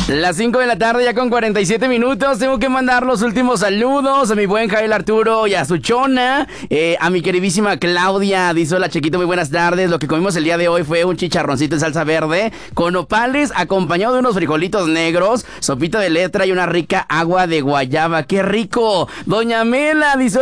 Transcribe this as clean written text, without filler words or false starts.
Las 5 de la tarde ya con 47 minutos. Tengo que mandar los últimos saludos a mi buen Jael Arturo y a su chona, a mi queridísima Claudia. Dice: hola Chequito, muy buenas tardes. Lo que comimos el día de hoy fue un chicharroncito en salsa verde con nopales acompañado de unos frijolitos negros, sopita de letra y una rica agua de guayaba. ¡Qué rico! Doña Mela dice: